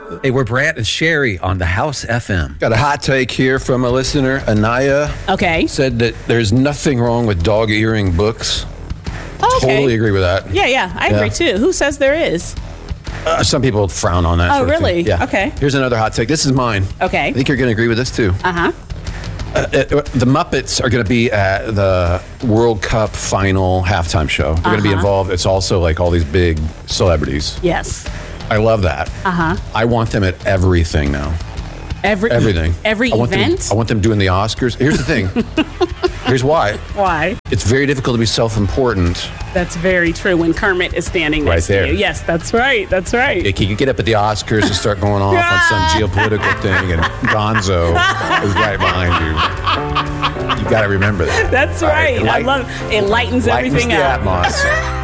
Hey, we're Brant and Sherry on the House FM. Got a hot take here from a listener, Anaya. Okay. Said that there's nothing wrong with dog earring books. Oh, okay. Totally agree with that. Yeah, I agree too. Who says there is? Some people frown on that. Oh, sort of thing. really? Yeah. Okay. Here's another hot take. This is mine. Okay. I think you're going to agree with this too. Uh-huh. The Muppets are going to be at the World Cup final halftime show. They're going to be involved. It's also like all these big celebrities. Yes. I love that. Uh-huh. I want them at everything now. Everything. Every I want event? I want them doing the Oscars. Here's the thing. Here's why. Why? It's very difficult to be self-important. That's very true when Kermit is standing next Right there. to you. Yes, that's right. That's right. Like, you can get up at the Oscars and start going off on some geopolitical thing, and Gonzo is right behind you. You got to remember that. That's right. I love it. It lightens everything the up. atmosphere.